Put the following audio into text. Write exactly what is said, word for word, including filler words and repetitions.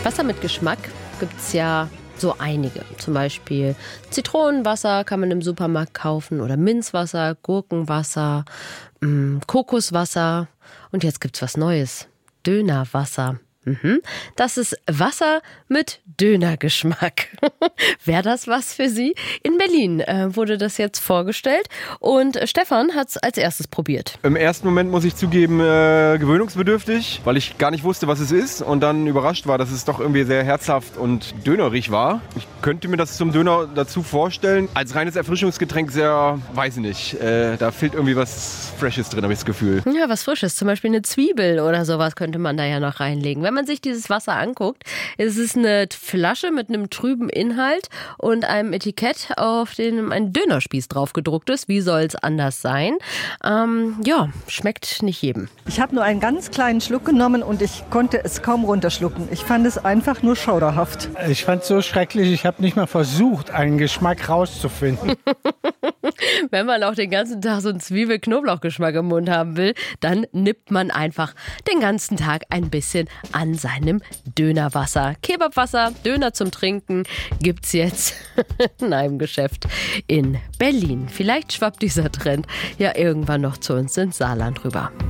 Wasser mit Geschmack gibt es ja so einige. Zum Beispiel Zitronenwasser kann man im Supermarkt kaufen oder Minzwasser, Gurkenwasser, mh, Kokoswasser. Und jetzt gibt's was Neues. Dönerwasser. Mhm. Das ist Wasser mit Dönergeschmack. Wäre das was für Sie? In Berlin äh, wurde das jetzt vorgestellt und Stefan hat es als erstes probiert. Im ersten Moment muss ich zugeben, äh, gewöhnungsbedürftig, weil ich gar nicht wusste, was es ist und dann überrascht war, dass es doch irgendwie sehr herzhaft und dönerig war. Ich könnte mir das zum Döner dazu vorstellen. Als reines Erfrischungsgetränk sehr, weiß ich nicht, äh, da fehlt irgendwie was Freshes drin, habe ich das Gefühl. Ja, was Frisches, zum Beispiel eine Zwiebel oder sowas könnte man da ja noch reinlegen. Wenn man sich dieses Wasser anguckt, ist es eine Flasche mit einem trüben Inhalt und einem Etikett, auf dem ein Dönerspieß drauf gedruckt ist. Wie soll es anders sein? Ähm, ja, schmeckt nicht jedem. Ich habe nur einen ganz kleinen Schluck genommen und ich konnte es kaum runterschlucken. Ich fand es einfach nur schauderhaft. Ich fand es so schrecklich, ich habe nicht mal versucht, einen Geschmack rauszufinden. Wenn man auch den ganzen Tag so einen Zwiebel-Knoblauch-Geschmack im Mund haben will, dann nippt man einfach den ganzen Tag ein bisschen an seinem Dönerwasser. Kebabwasser, Döner zum Trinken gibt's jetzt in einem Geschäft in Berlin. Vielleicht schwappt dieser Trend ja irgendwann noch zu uns ins Saarland rüber.